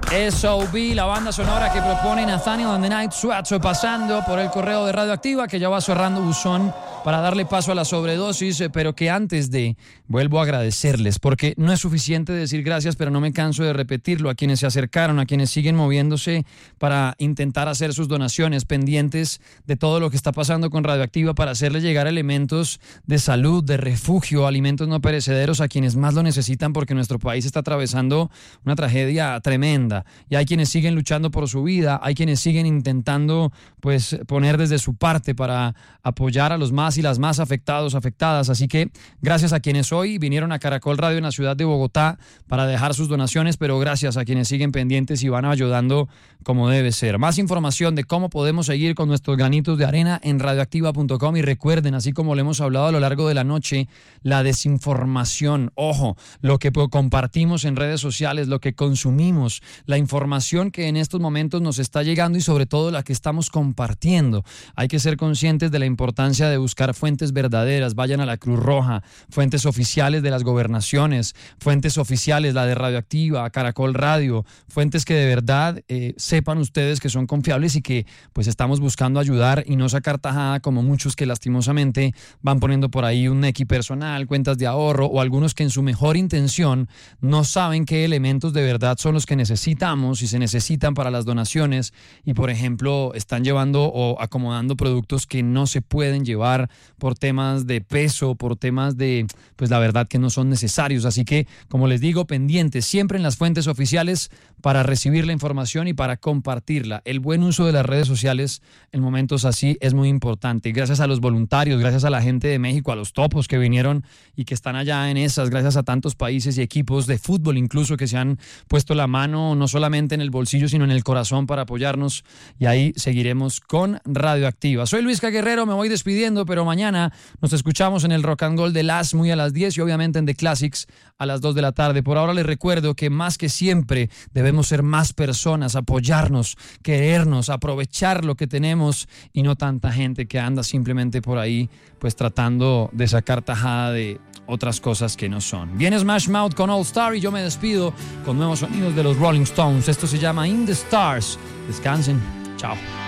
S.O.B., la banda sonora que propone Nathaniel and the Night Sweats, pasando por el correo de Radioactiva, que ya va cerrando buzón para darle paso a la sobredosis, pero que antes de, vuelvo a agradecerles, porque no es suficiente decir gracias, pero no me canso de repetirlo, a quienes se acercaron, a quienes siguen moviéndose para intentar hacer sus donaciones, pendientes de todo lo que está pasando con Radioactiva, para hacerle llegar elementos de salud, de refugio, alimentos no perecederos a quienes más lo necesitan, porque nuestro país está atravesando una tragedia tremenda, y hay quienes siguen luchando por su vida, hay quienes siguen intentando pues poner desde su parte para apoyar a los más y las más afectadas, así que gracias a quienes hoy vinieron a Caracol Radio en la ciudad de Bogotá para dejar sus donaciones, pero gracias a quienes siguen pendientes y van ayudando como debe ser. Más información de cómo podemos seguir con nuestros granitos de arena en radioactiva.com, y recuerden, así como lo hemos hablado a lo largo de la noche, la desinformación, ojo, lo que compartimos en redes sociales, lo que consumimos, la información que en estos momentos nos está llegando y sobre todo la que estamos compartiendo. Hay que ser conscientes de la importancia de buscar fuentes verdaderas. Vayan a la Cruz Roja, fuentes oficiales de las gobernaciones, fuentes oficiales, la de Radioactiva, Caracol Radio, fuentes que de verdad sepan ustedes que son confiables y que pues estamos buscando ayudar y no sacar tajada como muchos que lastimosamente van poniendo por ahí un equi personal, cuentas de ahorro, o algunos que en su mejor intención no saben qué elementos de verdad son los que necesitamos y se necesitan para las donaciones, y por ejemplo están llevando o acomodando productos que no se pueden llevar por temas de peso, por temas de, pues la verdad que no son necesarios. Así que, como les digo, pendientes siempre en las fuentes oficiales para recibir la información y para compartirla. El buen uso de las redes sociales en momentos así es muy importante. Gracias a los voluntarios, gracias a la gente de México, a los topos que vinieron y que están allá en esas, gracias a tantos países y equipos de fútbol incluso que se han puesto la mano no solamente en el bolsillo sino en el corazón para apoyarnos, y ahí seguiremos con Radioactiva. Soy Luis Guerrero, me voy despidiendo, pero mañana nos escuchamos en el Rock and Roll de las muy a las 10 y obviamente en The Classics a las 2 de la tarde. Por ahora les recuerdo que más que siempre debemos ser más personas, apoyarnos, querernos, aprovechar lo que tenemos y no tanta gente que anda simplemente por ahí pues tratando de sacar tajada de otras cosas que no son. Viene Smash Mouth con All Star y yo me despido con nuevos sonidos de los Rolling Stones. Esto se llama In the Stars. Descansen. Chao.